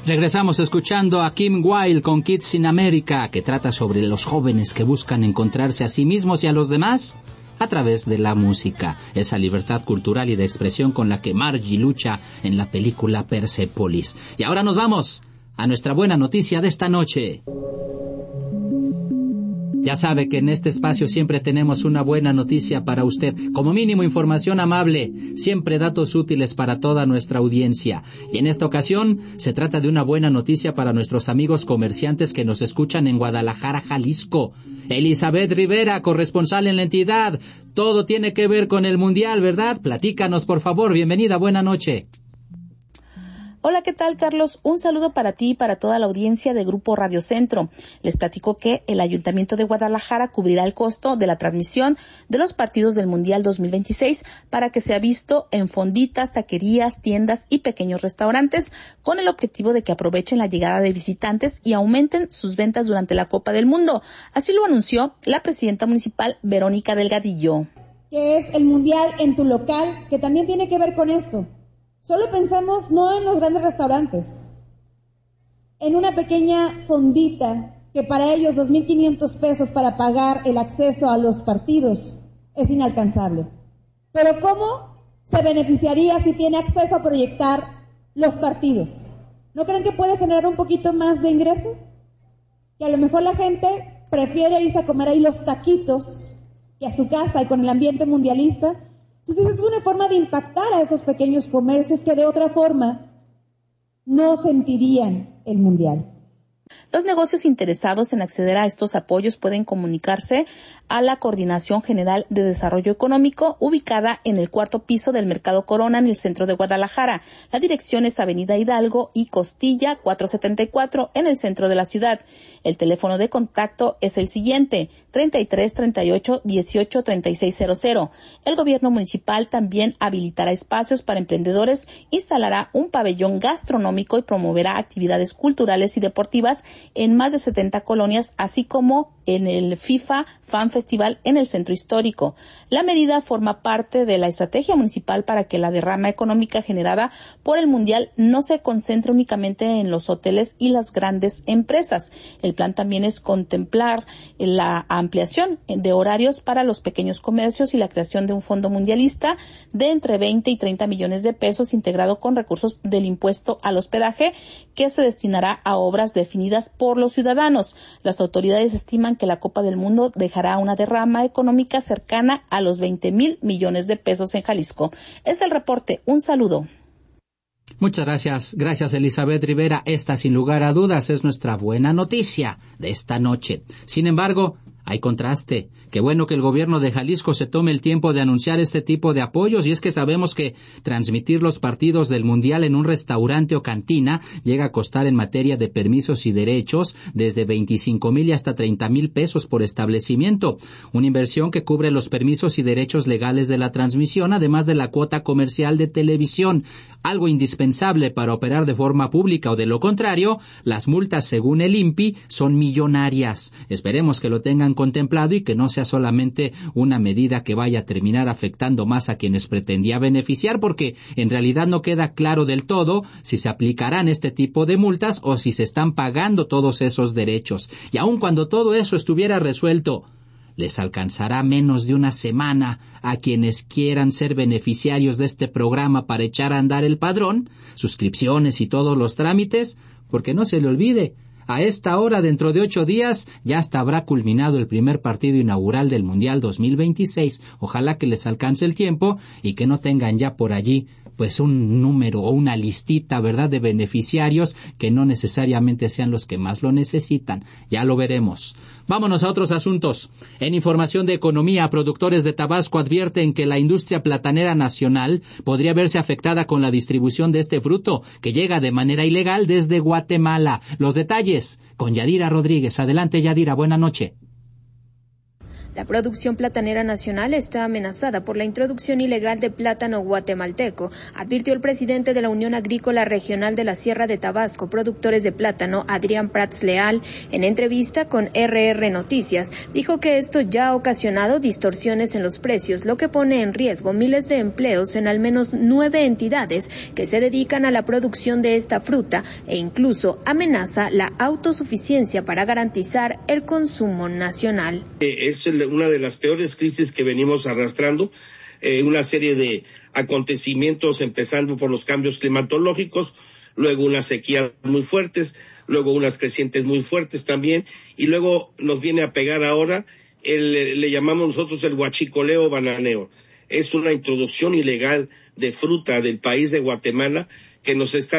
Regresamos escuchando a Kim Wilde con Kids in America, que trata sobre los jóvenes que buscan encontrarse a sí mismos y a los demás a través de la música, esa libertad cultural y de expresión con la que Margie lucha en la película Persepolis. Y ahora nos vamos a nuestra buena noticia de esta noche. Ya sabe que en este espacio siempre tenemos una buena noticia para usted, como mínimo información amable, siempre datos útiles para toda nuestra audiencia. Y en esta ocasión se trata de una buena noticia para nuestros amigos comerciantes que nos escuchan en Guadalajara, Jalisco. Elizabeth Rivera, corresponsal en la entidad. Todo tiene que ver con el Mundial, ¿verdad? Platícanos, por favor. Bienvenida, buena noche. Hola, ¿qué tal, Carlos? Un saludo para ti y para toda la audiencia de Grupo Radio Centro. Les platico que el Ayuntamiento de Guadalajara cubrirá el costo de la transmisión de los partidos del Mundial 2026 para que sea visto en fonditas, taquerías, tiendas y pequeños restaurantes, con el objetivo de que aprovechen la llegada de visitantes y aumenten sus ventas durante la Copa del Mundo. Así lo anunció la presidenta municipal, Verónica Delgadillo. Que es el Mundial en tu local, que también tiene que ver con esto. Solo pensemos no en los grandes restaurantes, en una pequeña fondita que para ellos 2,500 pesos para pagar el acceso a los partidos es inalcanzable. Pero ¿cómo se beneficiaría si tiene acceso a proyectar los partidos? ¿No creen que puede generar un poquito más de ingreso? Que a lo mejor la gente prefiere irse a comer ahí los taquitos que a su casa y con el ambiente mundialista. Entonces es una forma de impactar a esos pequeños comercios que de otra forma no sentirían el Mundial. Los negocios interesados en acceder a estos apoyos pueden comunicarse a la Coordinación General de Desarrollo Económico, ubicada en el 4º piso del Mercado Corona, en el centro de Guadalajara. La dirección es Avenida Hidalgo y Costilla 474, en el centro de la ciudad. El teléfono de contacto es el siguiente: 33 38 18 3600. El gobierno municipal también habilitará espacios para emprendedores, instalará un pabellón gastronómico y promoverá actividades culturales y deportivas en más de 70 colonias, así como en el FIFA Fan Festival en el centro histórico. La medida forma parte de la estrategia municipal para que la derrama económica generada por el Mundial no se concentre únicamente en los hoteles y las grandes empresas. El plan también es contemplar la ampliación de horarios para los pequeños comercios y la creación de un fondo mundialista de entre 20 y 30 millones de pesos, integrado con recursos del impuesto al hospedaje, que se destinará a obras definidas por los ciudadanos. Las autoridades estiman que la Copa del Mundo dejará una derrama económica cercana a los 20,000 millones de pesos en Jalisco. Es el reporte. Un saludo. Muchas gracias. Gracias, Elizabeth Rivera. Esta, sin lugar a dudas, es nuestra buena noticia de esta noche. Sin embargo, hay contraste. Qué bueno que el gobierno de Jalisco se tome el tiempo de anunciar este tipo de apoyos, y es que sabemos que transmitir los partidos del Mundial en un restaurante o cantina llega a costar, en materia de permisos y derechos, desde 25,000 y hasta 30,000 pesos por establecimiento. Una inversión que cubre los permisos y derechos legales de la transmisión, además de la cuota comercial de televisión, algo indispensable para operar de forma pública, o de lo contrario, las multas, según el INPI, son millonarias. Esperemos que lo tengan contemplado y que no sea solamente una medida que vaya a terminar afectando más a quienes pretendía beneficiar, porque en realidad no queda claro del todo si se aplicarán este tipo de multas o si se están pagando todos esos derechos. Y aun cuando todo eso estuviera resuelto, ¿les alcanzará menos de una semana a quienes quieran ser beneficiarios de este programa para echar a andar el padrón, suscripciones y todos los trámites? Porque no se le olvide, a esta hora, dentro de 8 días, ya hasta habrá culminado el primer partido inaugural del Mundial 2026. Ojalá que les alcance el tiempo y que no tengan ya por allí pues un número o una listita, ¿verdad?, de beneficiarios que no necesariamente sean los que más lo necesitan. Ya lo veremos. Vámonos a otros asuntos. En información de economía, productores de Tabasco advierten que la industria platanera nacional podría verse afectada con la distribución de este fruto, que llega de manera ilegal desde Guatemala. Los detalles con Yadira Rodríguez. Adelante, Yadira, buena noche. La producción platanera nacional está amenazada por la introducción ilegal de plátano guatemalteco, advirtió el presidente de la Unión Agrícola Regional de la Sierra de Tabasco, productores de plátano, Adrián Prats Leal, en entrevista con RR Noticias. Dijo que esto ya ha ocasionado distorsiones en los precios, lo que pone en riesgo miles de empleos en al menos 9 entidades que se dedican a la producción de esta fruta e incluso amenaza la autosuficiencia para garantizar el consumo nacional. Es una de las peores crisis que venimos arrastrando, una serie de acontecimientos empezando por los cambios climatológicos, luego unas sequías muy fuertes, luego unas crecientes muy fuertes también, y luego nos viene a pegar ahora, le llamamos nosotros el huachicoleo bananeo. Es una introducción ilegal de fruta del país de Guatemala que nos está